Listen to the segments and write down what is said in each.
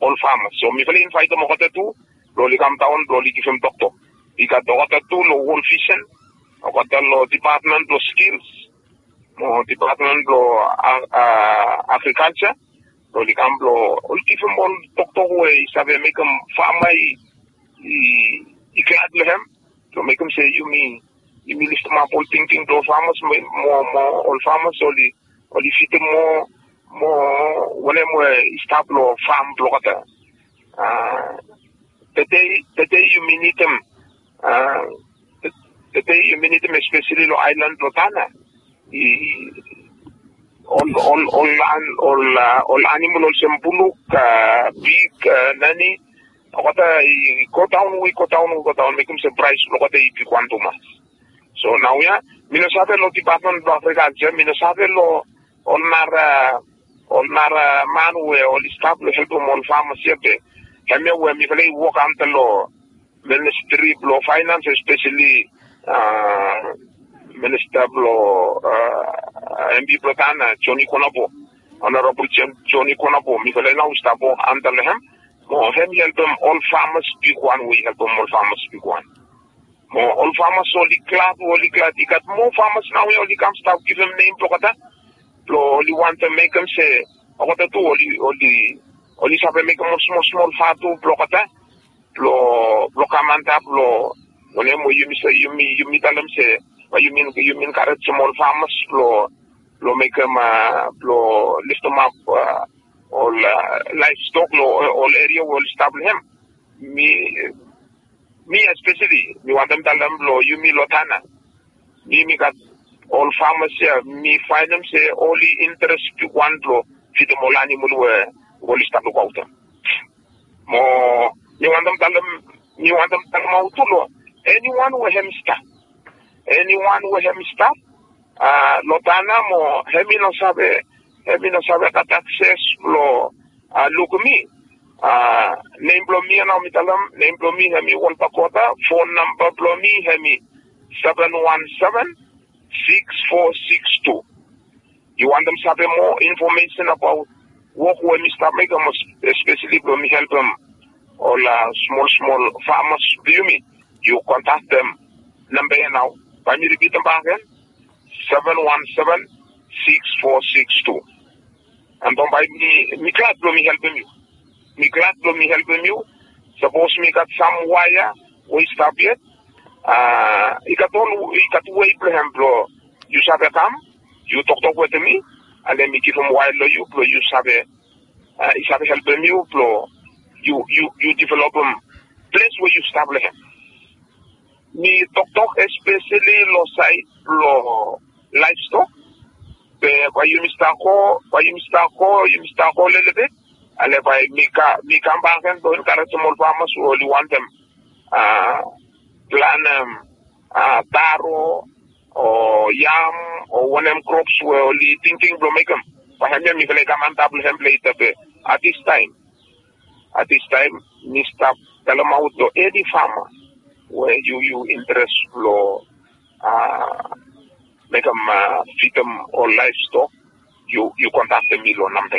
all farmers. So mi fali invite mo kota tu lo li kam taon lo li kifem dokto. Ika kota tu lo wol fishing, kota lo department lo skills, mo department lo agriculture, lo li kam lo kifem all dokto we sabe make them farmer I glad lehem. So make them say you mi list ma pol thinking to farmers more all farmers only fit more when mo stable farm blogger. The day you meet them the day you meet them especially lo island lotana all animal all sembuluk big nani kota go down make them surprise lo kota I quantum. So now ya mino sabe lo department of agriculture mino sabe lo on man we all establish help on farmers yete kami we mi fele work until lo ministry lo finance especially minister lo MB Protana Johnny Konabo honorable Johnny Konabo mi fele now stabo until him mo hem help them all farmers speak one way help them all farmers speak one. All farmers only glad. You got more farmers now. We only come start give them name plokata. Only want to make them say, what to do? Only have to make them small fatu plokata. Blokamanta plo. Only mo you meet them say, what you mean carrot small farmers plo make them lift them up all livestock all area will establish him. Me especially, me want them tell them you me lotana. Me got all farmers here, me find them say only interest to one blow to the molani mulwe will start to go out. More you want them tell them out to law. Anyone with him start. Lotana mo hemi no sabe that access lo look me. Name blomi and Amitalam, name blomi hemi one pakota, phone number blomi hemi 717-6462. You want them to have more information about what when we start making especially blomi help them all small farmers blomi. You contact them number now. Can you repeat them back again? 717-6462. And don't buy me glad blomi helping you. Me glad to me helping you. Suppose me got some wire, we stop it. You got way, for example, you sabe come, you talk with me, and then me give him wire you sabe helping you, you develop him place where you establish him. Me talk especially lo side lo livestock. Why you mistake a little bit. And if I me come back and go to small farmers who only want them plan taro or yam or one of them crops were only thinking to make them. But I mean, if I come and double him later at this time, me stop tell them out to any farmer where you interest flow make them feed them or livestock, you contact them on number.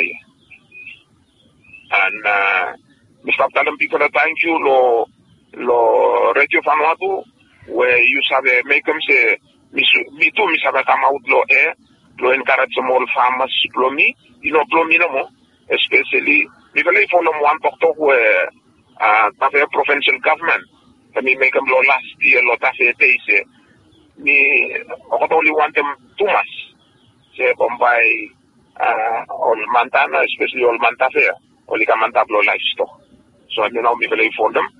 And Mr. Telling people thank you lo Radio Vanuatu where you sabe make them say me too me sabe come out lo encourage small farmers me no more especially because I follow one doctor where the provincial government let me make them lo last year lo tafe say me only want them too much say Bombay all Montana especially all Mantafe only come and tablo livestock. So I now me believe for them.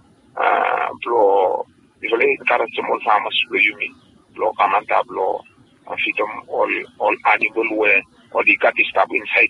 Me believe current small farmers you me. Come and tablo feed them all animal where or the cat is tab inside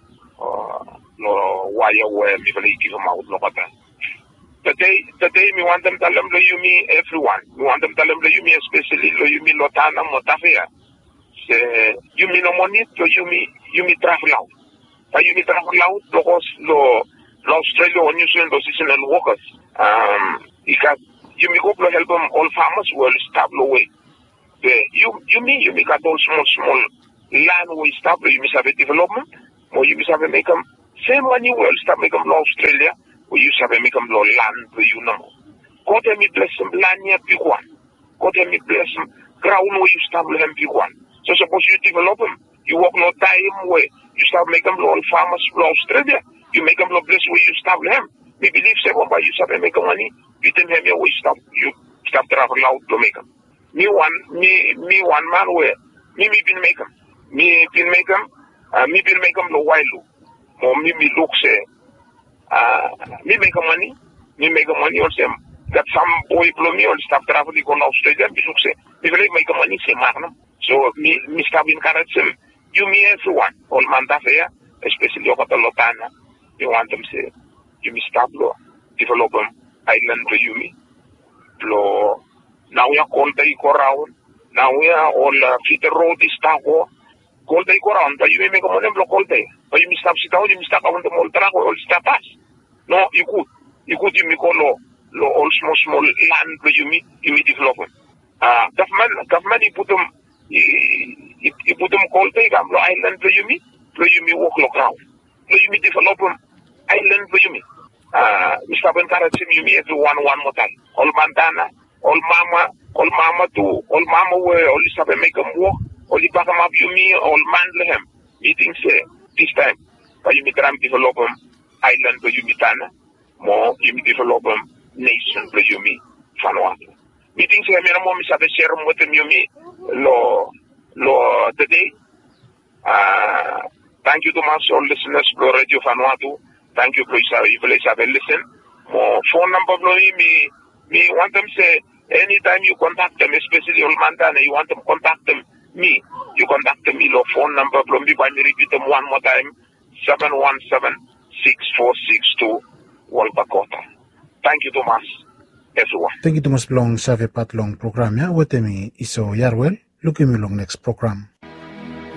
no wire where me believe give them out no better. Today me want them tell them you me everyone. Me want them tell them you me especially you me lotana motafia. Say you me no money to you me travel out. But you need to travel out because Australia or New Zealand or seasonal workers. You may go to help them all farmers will establish away. You may got all small land will establish you may have a development or you may have make them Same money will start making law Australia, we used to have make law land for you know. God me bless them land here big one. God me bless them ground where you start him big one. So suppose you develop them, you walk no time where you start making law farmers for Australia, you make them law bless where you start him. Me believe say one by you start making money, you tell him you stop travel out to make them. Me one man where me been make them. Me been make them the while. Or me look say, me make money on them. That some boy blow me on stop traveling on Australia, me look say, me really make money say magnum. So me stop encourage them. You me everyone, all man that fair, especially over the Lotana. You want them say, you me stop law, develop them, island to you me. Blow, now we are called the around. Now we are all fit the road is stuck. Call day go around, but you may make a money block all day. But you may stop sit down, you may stop on the mall track or stop us. No, you could you may call all small land where you may develop them. Government you put them call day, island where you may walk look around. Where you may develop them island where you may. Mr. Benkarats you may everyone one more time. All Montana, all mama too, all mama where all stop and make them walk. All the back of you me, all Mandlehem, meeting say, this time, but you may develop island where you meet Tana, more you may develop nation where you meet Vanuatu. Meeting say, I mom is at the share with them you meet, the day. Thank you to my all listeners, Blow Radio Vanuatu. Thank you, please, you will have a listen. More phone number, me want them say, anytime you contact them, especially all Montana, you want them contact them. Me, you contact me, your phone number, from me, by me repeat them one more time, 717-6462, Walbakota. Thank you, Thomas, everyone. Thank you, Thomas Long, Save Pat Long program, ya, with me, Iso Yarwell, looking me long next program.